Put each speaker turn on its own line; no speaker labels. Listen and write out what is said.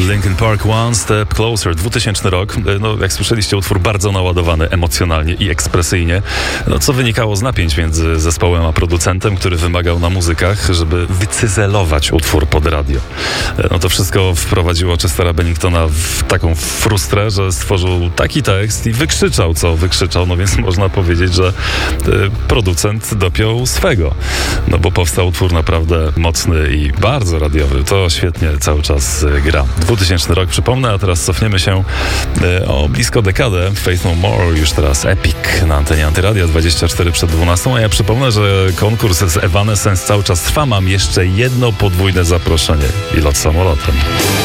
Linkin Park One Step Closer, 2000 rok. No, jak słyszeliście, utwór bardzo naładowany emocjonalnie i ekspresyjnie, co wynikało z napięć między zespołem a producentem, który wymagał na muzykach, żeby wycyzelować utwór pod radio. To wszystko wprowadziło Chestera Benningtona w taką frustrę, że stworzył taki tekst i wykrzyczał, co wykrzyczał, więc można powiedzieć, że producent dopiął swego, bo powstał utwór naprawdę mocny i bardzo radiowy. To świetnie cały czas gra. 2000 rok, przypomnę, a teraz cofniemy się o blisko dekadę. Faith No More, już teraz Epic na antenie Antyradia, 24 przed 12, a ja przypomnę, że konkurs z Evanescence cały czas trwa. Mam jeszcze jedno podwójne zaproszenie i lot samolotem.